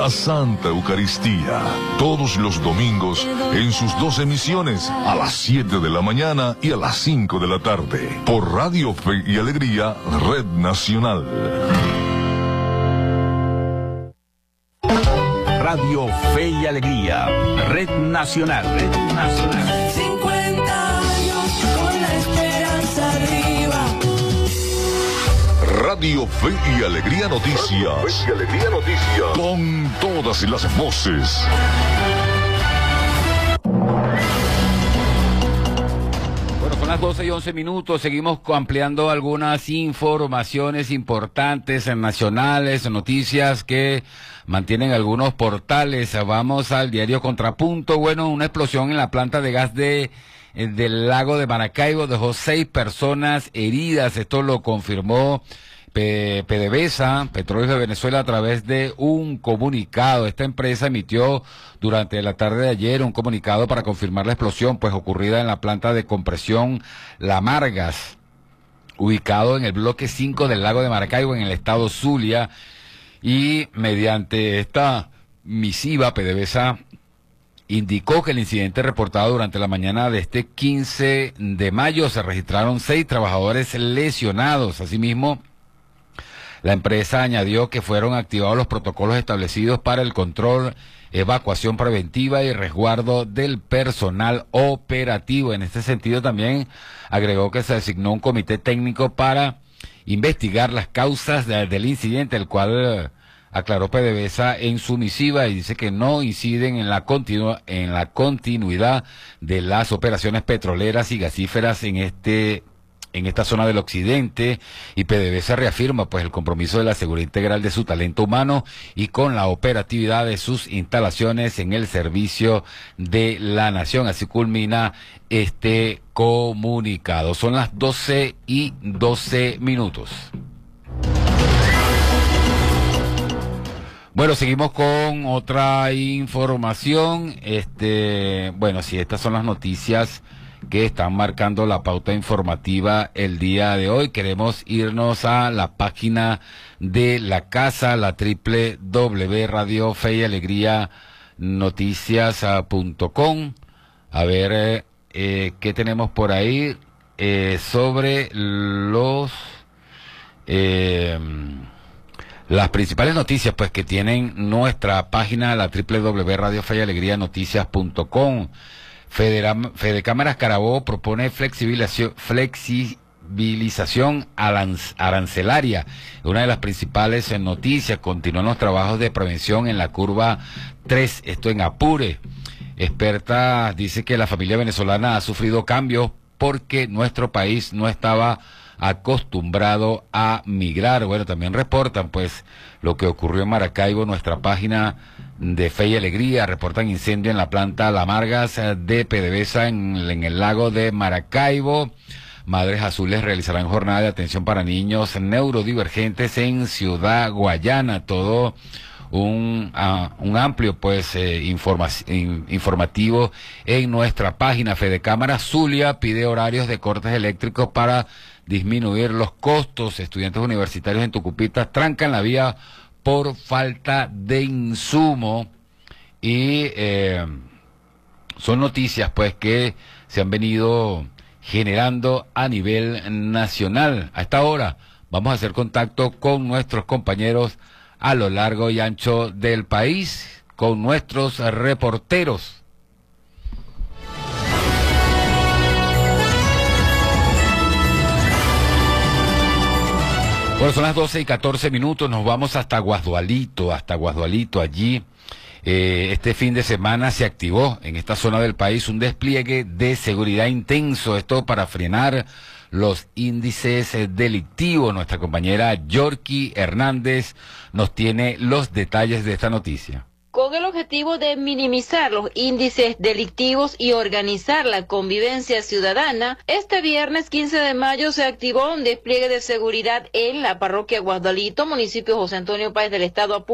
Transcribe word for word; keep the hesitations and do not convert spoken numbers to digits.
la Santa Eucaristía. Todos los domingos en sus dos emisiones, a las siete de la mañana y a las cinco de la tarde, por Radio Fe y Alegría, Red Nacional. Radio Fe y Alegría, Red Nacional, Red Nacional. cincuenta años con la esperanza arriba. Radio Fe y Alegría Noticias. Fe y Alegría Noticias. Con todas las voces. Bueno, son las doce y once minutos. Seguimos ampliando algunas informaciones importantes nacionales, noticias que mantienen algunos portales. Vamos al diario Contrapunto. Bueno, una explosión en la planta de gas de del lago de Maracaibo dejó seis personas heridas. Esto lo confirmó P PDVSA, Petróleos de Venezuela, a través de un comunicado. Esta empresa emitió durante la tarde de ayer un comunicado para confirmar la explosión, pues ocurrida en la planta de compresión La Margas, ubicado en el bloque cinco del lago de Maracaibo, en el estado Zulia. Y mediante esta misiva, PDVSA indicó que el incidente reportado durante la mañana de este quince de mayo se registraron seis trabajadores lesionados. Asimismo, la empresa añadió que fueron activados los protocolos establecidos para el control, evacuación preventiva y resguardo del personal operativo. En este sentido, también agregó que se designó un comité técnico para investigar las causas de, del incidente, el cual aclaró PDVSA en su misiva, y dice que no inciden en la continua, en la continuidad de las operaciones petroleras y gasíferas en este en esta zona del occidente. Y PDVSA reafirma pues el compromiso de la seguridad integral de su talento humano y con la operatividad de sus instalaciones en el servicio de la nación. Así culmina este comunicado. Son las doce y doce minutos. Bueno, seguimos con otra información. Este, bueno, sí, estas son las noticias que están marcando la pauta informativa el día de hoy. Queremos irnos a la página de la casa, la doble u doble u doble u punto radio fe y alegría noticias punto com. A ver eh, eh, qué tenemos por ahí eh, sobre los eh, las principales noticias pues que tienen nuestra página, la doble u doble u doble u punto radio fe y alegría noticias punto com. Fedecámaras Carabobo propone flexibilización, flexibilización arancelaria. Una de las principales noticias. Continúan los trabajos de prevención en la curva tres, esto en Apure. Experta dice que la familia venezolana ha sufrido cambios porque nuestro país no estaba acostumbrado a migrar. Bueno, también reportan pues lo que ocurrió en Maracaibo. Nuestra página de Fe y Alegría reportan incendio en la planta La Margas de PDVSA en, en el lago de Maracaibo. Madres Azules realizarán jornada de atención para niños neurodivergentes en Ciudad Guayana. Todo un, uh, un amplio pues eh, informa in, informativo en nuestra página. Fedecámara Zulia pide horarios de cortes eléctricos para disminuir los costos. Estudiantes universitarios en Tucupitas trancan la vía por falta de insumo. Y eh, son noticias pues que se han venido generando a nivel nacional. A esta hora vamos a hacer contacto con nuestros compañeros a lo largo y ancho del país, con nuestros reporteros. Bueno, son las doce y catorce minutos, nos vamos hasta Guasdualito, hasta Guasdualito. Allí, eh, este fin de semana se activó en esta zona del país un despliegue de seguridad intenso, esto para frenar los índices eh, delictivos. Nuestra compañera Yorky Hernández nos tiene los detalles de esta noticia. Con el objetivo de minimizar los índices delictivos y organizar la convivencia ciudadana, este viernes quince de mayo se activó un despliegue de seguridad en la parroquia Guasdualito, municipio José Antonio Páez del estado Apure.